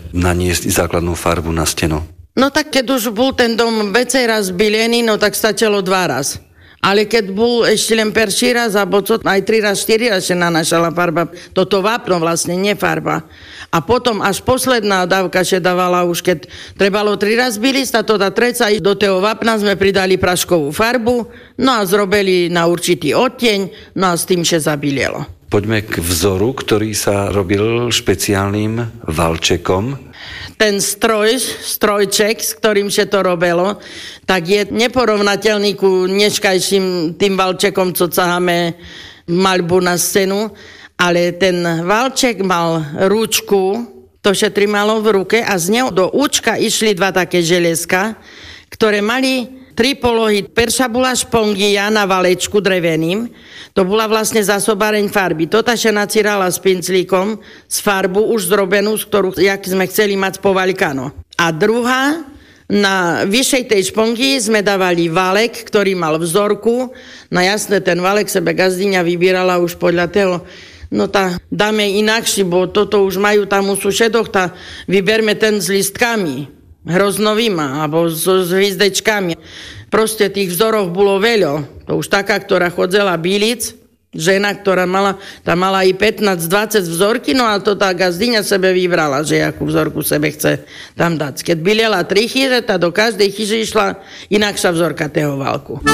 naniesť základnú farbu na stenu? No tak keď už bol ten dom vecej raz bylený, no tak stačilo 2 raz. Ale keď bol ešte len perší raz, alebo aj 3 raz, 4 raz sa nanášala farba. Toto vápno vlastne, nie farba. A potom až posledná dávka sa dávala už, keď trebalo 3 raz byliť, a to tá treca, do toho vápna sme pridali praškovú farbu, no a zrobili na určitý odtieň, no a s tým sa zabilielo. Poďme k vzoru, ktorý sa robil špeciálnym valčekom. Ten strojček, s ktorým sa to robilo, tak je neporovnateľný ku dneškajším tým valčekom, co caháme maľbu na scénu, ale ten valček mal ručku, to sa trimalo v ruke a z neho do účka išli 2 také železka, ktoré mali 3 polohy. Perša bola špongia na valečku dreveným, to bola vlastne zásobáreň farby. Tota sa nacírala s pinclíkom, z farbu už zrobenú, z ktorú, jak sme chceli mať povaľkano. A druhá, na vyššej tej špongi sme dávali valek, ktorý mal vzorku. No jasne, ten valek sebe gazdyňa vybírala už podľa toho, no tá dáme inakší, bo toto už majú tam u sušedoch, tá vyberme ten s listkami, hroznovýma, alebo s hvizdečkami. Proste tých vzorov bolo veľa. To už taká, ktorá chodzela bílic, žena, ktorá mala i 15-20 vzorky, no a to tá gazdyňa sebe vybrala, že akú vzorku sebe chce tam dať. Keď bylela 3 chyže, tá do každej chyže išla inakšia vzorka toho valku.